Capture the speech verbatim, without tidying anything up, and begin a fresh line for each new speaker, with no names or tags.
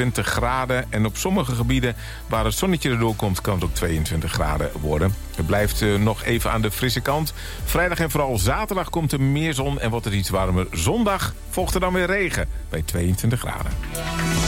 eenentwintig graden. En op sommige gebieden waar het zonnetje erdoor komt, kan het ook tweeëntwintig graden worden. Het blijft uh, nog even aan de frisse kant. Vrijdag en vooral zaterdag komt er meer zon en wordt het iets warmer. Zondag volgt er dan weer regen bij tweeëntwintig graden.